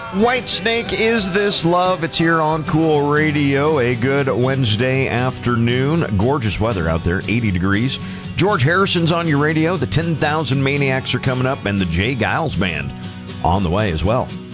Whitesnake, Is This Love? It's here on Cool Radio. A good Wednesday afternoon. Gorgeous weather out there, 80 degrees. George Harrison's on your radio. The 10,000 Maniacs are coming up, and the Jay Giles Band on the way as well.